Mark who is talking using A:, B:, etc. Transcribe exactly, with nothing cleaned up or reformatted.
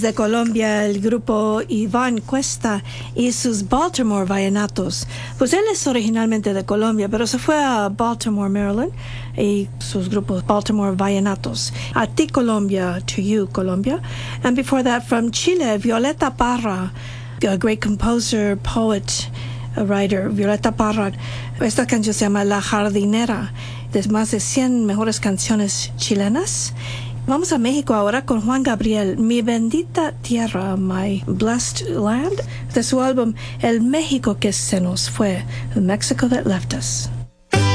A: De Colombia, el grupo Iván Cuesta y sus Baltimore Vallenatos. Pues él es originalmente de Colombia, pero se fue a Baltimore, Maryland, y sus grupos Baltimore Vallenatos. A ti, Colombia, to you, Colombia. And before that, from Chile, Violeta Parra, a great composer, poet, a writer, Violeta Parra. Esta canción se llama La Jardinera, de más de cien mejores canciones chilenas. Vamos a México ahora con Juan Gabriel, Mi Bendita Tierra, My Blessed Land, de su álbum El México que se nos fue, The Mexico That Left Us.